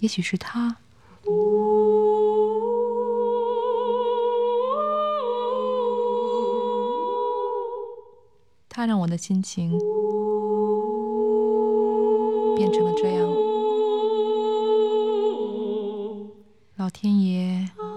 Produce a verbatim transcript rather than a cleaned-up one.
也许是他，他让我的心情变成了这样。老天爷，